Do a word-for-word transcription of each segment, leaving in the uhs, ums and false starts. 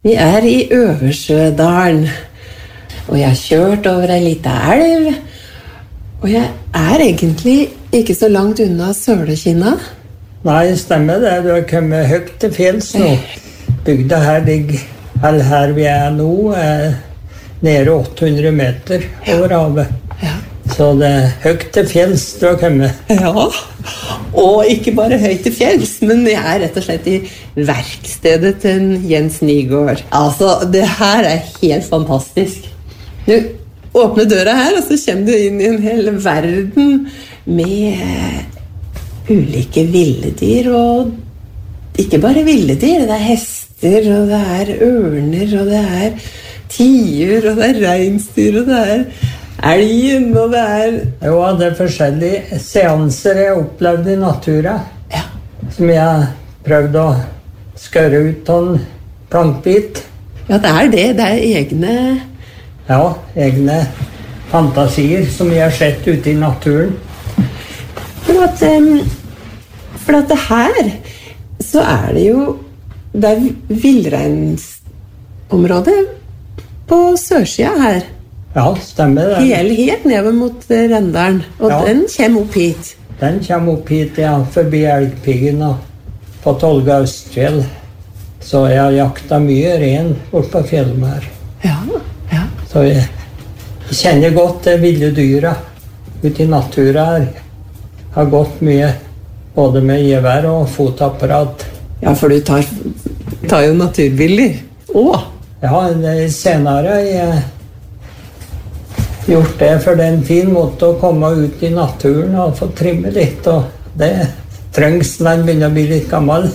Vi er i Øversjødalen, og jeg har kjørt over en liten elv, og jeg er egentlig ikke så langt unna Sølekinna. Nei, stemmer det. Du har kommet høyt til fjells nå. Bygda her ligger, eller her vi er nå, er nede åtte hundre meter over havet. Ja. Så det er høyt til fjells du har kommet. Ja, og ikke bare høyt til fjells, men jeg er rett og slett i verkstedet til Jens Nygaard. Altså, det her er helt fantastisk. Du åpner døra her, og så kommer du inn i en hel verden med ulike villedyr, og ikke bare villedyr, det er hester, og det er ørner, og det er tiur, og det er reinsdyr, og det er elgen, og det er... Jo, det er forskjellige seanser jeg har opplevd i naturen, ja. Som jeg har prøvd å skøre ut av en plankbit. Ja, det er det. Det er egne... Ja, egne fantasier som jeg har sett ute i naturen. For at, um, for at det her, så er det jo... Det er villreinsområdet på sørsida her. Ja, stemmer det. Helt, helt nede mot Rendalen. Og ja. Den kommer opp hit. Den kommer opp hit, ja. Forbi Elgpiggen og på Tolga Østfjell. Så jeg har jakta mye ren bort på fjellet her. Ja, ja. Så jeg, jeg kjenner godt det ville dyra ute i naturen her. Jeg har gått mye, både med gevær og fotapparat. Ja, for du tar, tar jo naturbilder. Åh! Ja, det er senere jeg gjort det, for det er en fin måte å komme ut i naturen og få trimme litt, og det trengs når en begynner å bli litt gammel.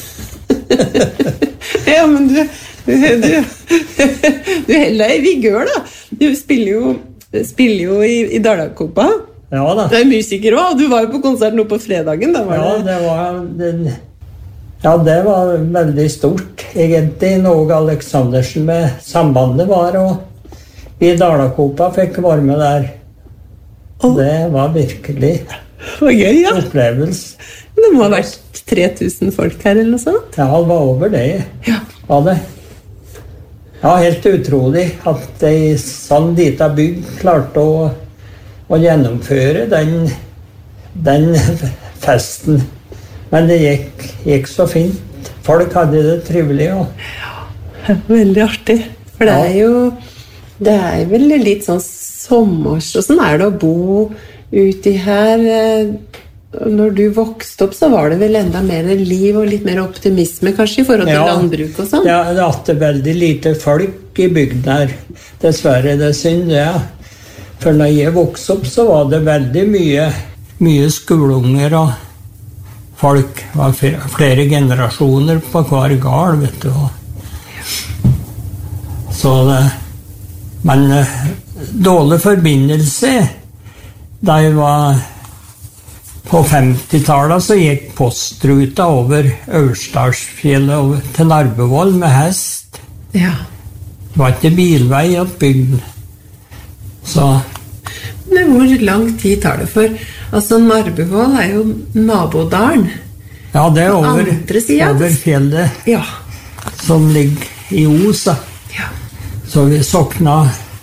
Ja, men du, du, du, du heller i vigør da. Du spiller jo, spiller jo i, i Dalakopa. Ja da. Du er musiker også, og du var jo på konsert nå på fredagen. Da var ja, det... det var... Den, ja, det var veldig stort, egentlig. Någe Aleksandersen med sambandet var, og vi i Dalakopa fikk være med der. Oh. Det var virkelig var gøy, ja. opplevelse. Det må ha vært tre tusen folk her eller noe sånt? Ja, det var over det. Ja. Var det. Ja, helt utrolig at de sånn lite bygd klarte å, å gjennomføre den, den festen. Men det gikk, gikk så fint. Folk hadde det trivelig. Og... Ja, veldig artig. For det er jo... Det er vel litt sånn sommers, og sånn er det å bo uti her. Når du vokste opp, så var det vel enda mer liv og litt mer optimisme, kanskje, i forhold til ja, landbruk og sånn? Ja, det er veldig lite folk i bygden her. Dessverre, det er synd, ja. For når jeg vokste opp, så var det veldig mye, mye skoleunger, og folk var flere generasjoner på hver gard, vet du. Så det... Men uh, dårlig forbindelse. Da jeg var på femtitallet, så gikk postruta over Øversdalsfjellet til Narbevoll med hest. Ja. Det var ikke bilvei opp bygden. Så... Men hvor lang tid tar det for? Altså, Narbevoll er jo nabodalen. Ja, det er over, over fjellet ja. Som ligger i Os. Ja. Så vi sokna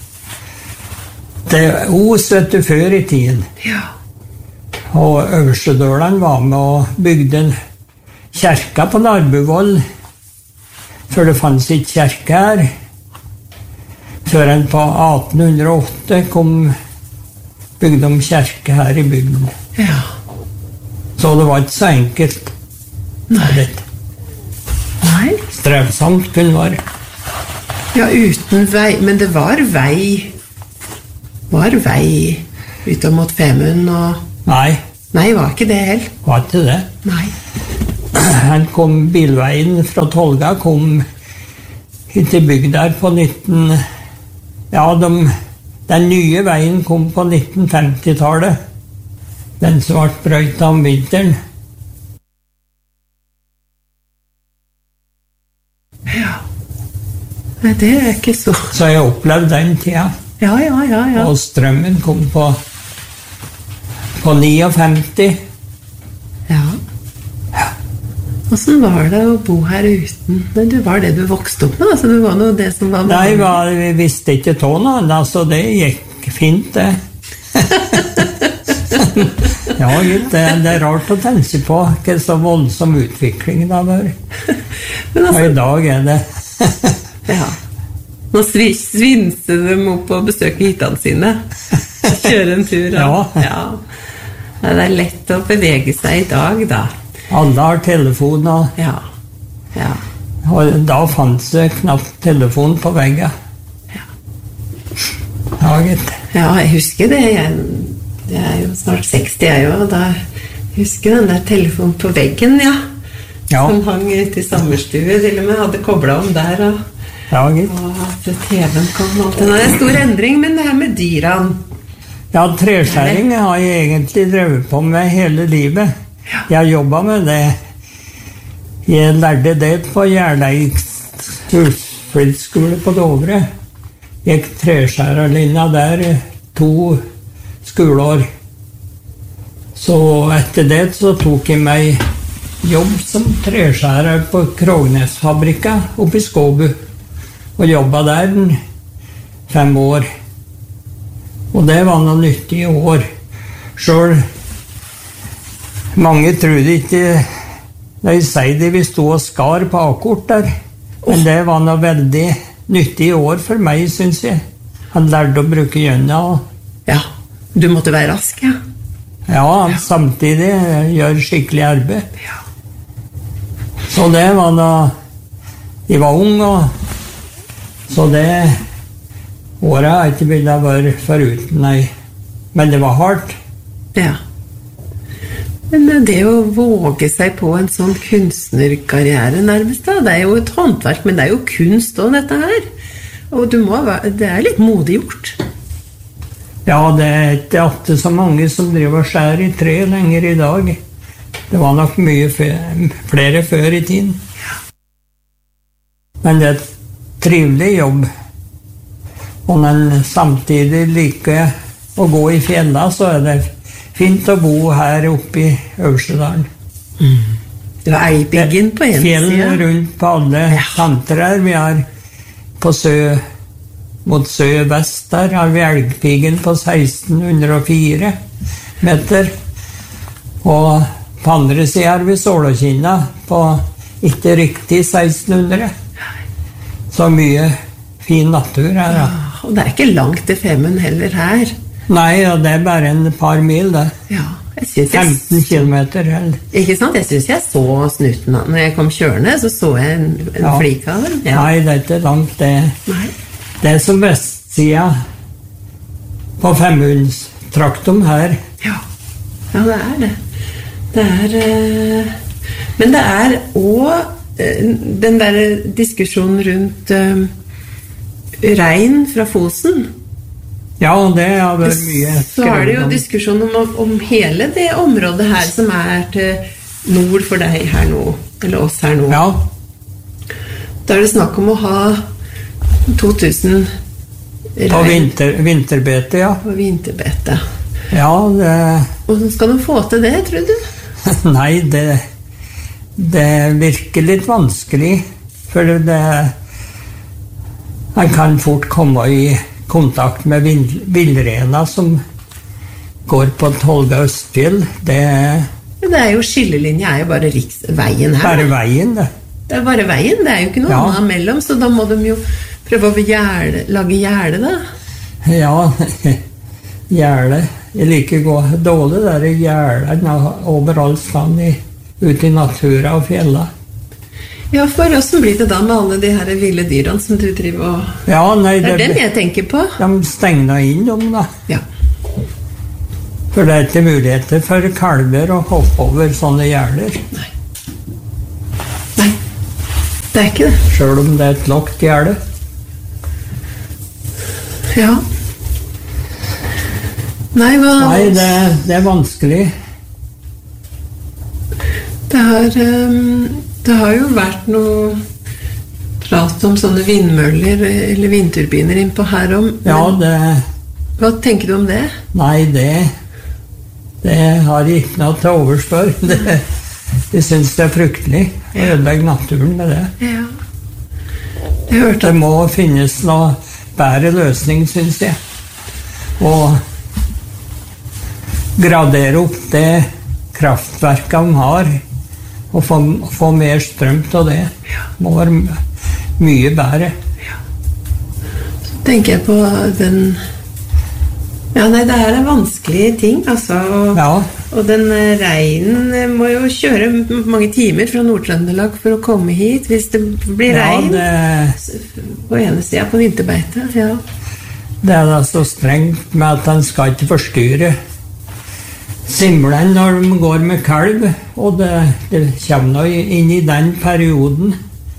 det Os, vet du, før i tiden. Ja. Og Øversedølen var med og bygde en kjerke på Narbevoll, for det fanns ikke kjerke her. Før en på atten hundre og åtte kom bygde om kjerke her i bygden. Ja. Så det var ikke så enkelt. Nei. Nei. Strevsomt kunne det være. Ja, uten vei, men det var vei, var vei ut mot Femund og... Nei. Nei, var ikke det helt. Var ikke det. Nei. Han kom, bilveien fra Tolga kom hit til bygda her på nitten... Ja, de, den nye veien kom på nitten femti-tallet. Den som ble brøyt om vinteren. Ja. Nei, det er ikke så... Så jeg opplevde den tida. Ja, ja, ja, ja. Og strømmen kom på, på femtini. Ja. Ja. Hvordan var det å bo her uten? Men du var det du vokste opp med, altså det var noe det som var... Nei, vi visste ikke tå noe, altså det gikk fint, det. Ja, det, det er rart å tenke på hva så voldsom utvikling det har vært. Altså, og i dag er det... Ja. Nå svinser de opp og besøker hyttene sine. Kjøre en tur. Ja. Ja. Det er lett å bevege seg i dag, da. Alle har telefon, og, ja. Ja. og da fantes det knapt telefon på veggen. Ja. Ja, gitt. Ja, jeg husker det. Jeg, jeg er jo snart seksti, jeg også, og da husker jeg den der telefonen på veggen, ja. Ja. Som hang ute i sommerstue, til og med hadde koblet om der, og, ja, gitt. og at T V-en kom og alt. Det er en stor endring, men det her med dyrene. Ja, treskjæring har jeg egentlig drevet på med hele livet. Jeg har jobbet med det. Jeg lærte det på Gjerleiks husflidsskole på Dovre. Jeg gikk treskjærerlinja der to skoleår. Så etter det så tok jeg meg jobb som treskjærer på Krognesfabrikka oppe i Skåbu. Og jobbet der fem år. Og det var noe nyttig år. Selv mange trodde ikke da jeg sier det, vi stod og skar på akkord der. Men det var noe veldig nyttig år for meg, synes jeg. Han lærte å bruke gjønna. Ja, du måtte være rask, ja. Ja, han ja. Samtidig gjør skikkelig arbeid. Ja. Så det var noe... Jeg var ung, og... Så det... Året har ikke villet være foruten, nei. Men det var hardt. Ja. Men det å våge seg på en sånn kunstnerkarriere nærmest da, det er jo et håndverk, men det er jo kunst også dette her. Og du må være, det er litt modig gjort. Ja, det er ikke alltid så mange som driver og skjærer i tre lenger i dag. Det var nok mye flere før i tiden. Men det er et trivelig jobb. Og når en samtidig liker å gå i fjella, så er det fint å bo her oppe i Øversedalen. Mm. Du har Eibiggen på en side. Fjellene rundt på alle ja. Kanter her. Vi har på sø, mot sø-vest der, har vi Elgpiggen på seksten hundre og fire meter. Og på andre siden har vi Sålåkinna på ikke riktig seksten hundre. Så mye fin natur her. Ja. Og det er ikke langt til Femund heller her. Nei, og det er bare en par mil, det. Ja, jeg synes jeg... femten kilometer. Ikke sant? Jeg synes jeg så snuten. Når jeg kom kjørende, så så jeg en, en ja. Flik av den. Ja. Nei, det er ikke langt, det. Nei. Det er som vestsida på Femundstraktum her. Ja. Ja, det er det. Det er... Uh... Men det er også uh, den der diskusjonen rundt uh, rein fra Fosen. Ja, det har vært mye. Så er det jo diskusjon om, om hele det området her som er til nord for deg her nå, eller oss her nå. Ja. Da er det snakk om å ha to tusen rein. På vinter, vinterbete, ja. På vinterbete. Ja, det... Hvordan skal de få til det, tror du? Nei, det, det virker litt vanskelig, for det... Man kan fort komme i kontakt med villrena som går på Tolga Østfjell. Det, det er jo skillelinje, er jo bare riksveien her. Bare veien, det. Det er bare veien, det er jo ikke noe ja. Annet mellom, så da må de jo prøve å gjerde, lage gjerde da. Ja, gjerde. Jeg liker gå dårlig der i gjerdene overalt stand i, ute i natura og fjella. Ja, for hvordan blir det da med alle de her ville dyrene som du driver og... Ja, nei, det er det, det jeg tenker på. De stenger inn dem da. Ja. For det er ikke muligheter for kalver å hoppe over sånne gjerder. Nei. Nei, det er ikke det. Selv om det er et lagt gjerde. Ja. Nei, hva... Nei, det, det er vanskelig. Det har... Um... Det har jo vært noe prat om sånne vindmøller eller vindturbiner innpå her om. Ja, det... Hva tenker du om det? Nei, det... Det har ikke noe til overspør. Det, jeg synes det er fryktelig. ødelegge naturen med det. Ja. Jeg hørte Det må finnes noe bedre løsning, synes jeg. Og gradere opp det kraftverket de har, og få, få mer strøm til det. Det må være mye bedre. Så tenker jeg på den... Ja, nei, det er en vanskelig ting, altså. Og, Ja. og den regnen må jo kjøre mange timer fra Nord-Trøndelag for å komme hit, hvis det blir Ja, regn. det, På ene siden på vinterbeite, ja. det er da så strengt med at den skal ikke forstyrre simlene når de går med kalv, og det, det kommer nå inn i den perioden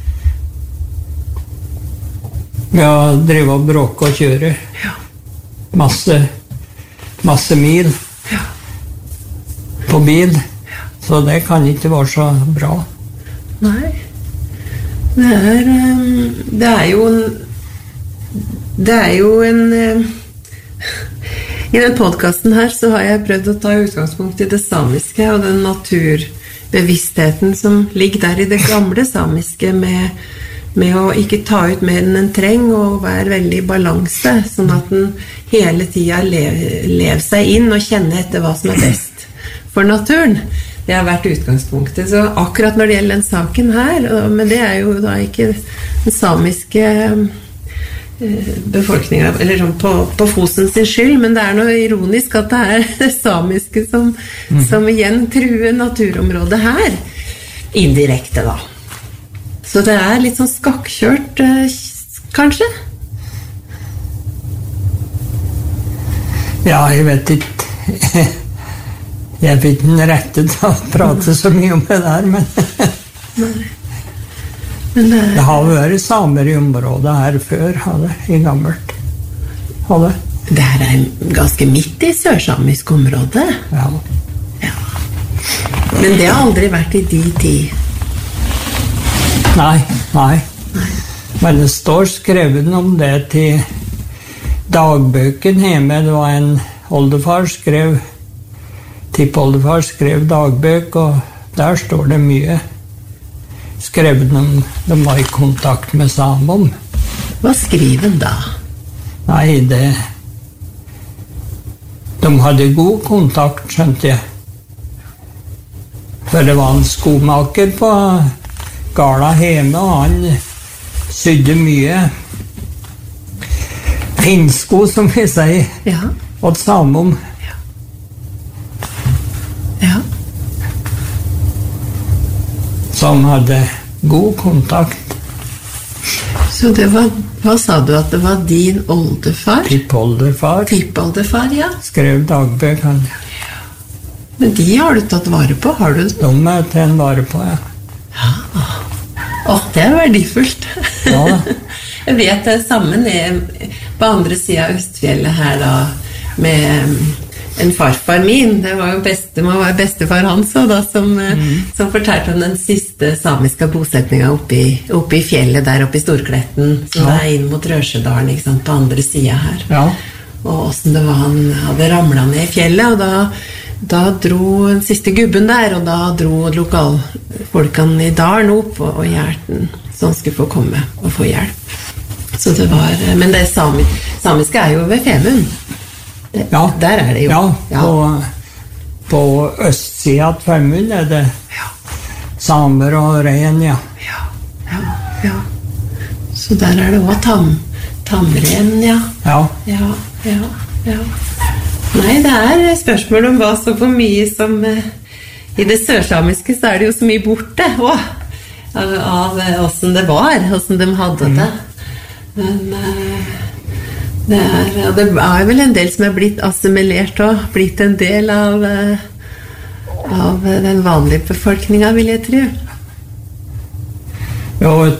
med å drive og bråke og kjøre Ja. masse, masse mil på bil, så det kan ikke være så bra. Nei. Det er, um, det er jo en Det er jo en um, I den podcasten her så har jeg prøvd å ta utgangspunkt i det samiske og den naturbevisstheten som ligger der i det gamle samiske med, med å ikke ta ut mer enn en treng og være veldig i balanse, sånn at den hele tida lever, lever seg inn og kjenner etter hva som er best for naturen. Det har vært utgangspunktet. Så akkurat når det gjelder den saken her, men det er jo da ikke den samiske befolkningen, eller sånn på, på Fosen sin skyld, men det er noe ironisk at det er det samiske som, mm. som igjen truer naturområdet her. Indirekte da. Så det er litt sånn skakkjørt, kanskje? Ja, jeg vet ikke. Jeg fikk ikke den rette til å prate så mye om det der, men Nei. Men det, det har vært samer i området her før, hadde, i gammelt. Hadde. Det her er ganske midt i sørsamisk område. Ja. Ja. Men det har aldri vært i de tid. Nei, nei. Nei. Men det står skrevet om det til dagbøken hjemme. Det var en oldefar skrev, tippoldefar skrev dagbøk, og der står det mye skrevet om de var i kontakt med samom. Hva skriver den da? Nei, det... De hadde god kontakt, skjønte jeg. For det var en skomaker på Gala hjemme, og han sydde mye finsko, som vi sier, Ja. og samom. Ja. Som hadde god kontakt. Så det var, hva sa du at det var din oldefar? Tippoldefar Tippoldefar, ja. skrev dagbøk. Han. Men de har du tatt vare på, har du? De er til en vare på, ja. Åh, det er verdifullt. Ja. Jeg vet det samme ned på andre siden av Østfjellet her da, med en farfar min. Det var jo beste, må være bestefar hans også, da, som, mm. som fortalte om den siste samiske bosetningen oppe i, oppe i fjellet der oppe i Storkletten, som Ja. er inn mot Rørsedalen, ikke sant, på andre siden her. Ja. Og hvordan det var, han hadde ramlet ned i fjellet, og da, da dro den siste gubben der, og da dro lokalfolkene i dalen opp og, og hjerten, så han skulle få komme og få hjelp. Så det var, men det sami, samiske er jo ved Femund. Det, Ja. Der er det jo. Ja, på, på østsiden av Femund er det Ja. samer og rein, ja. Ja, ja, ja. Så der er det også tam, tamren, ja. Ja. Ja, ja, ja. Nei, det er spørsmål om hva så for mye som eh, i det sørsamiske så er det jo så mye borte også, av, av eh, hvordan det var, hvordan de hadde det. Men eh, det er, og det er vel en del som er blitt assimilert og blitt en del av, eh, av den vanlige befolkningen, vil jeg tro. Jo,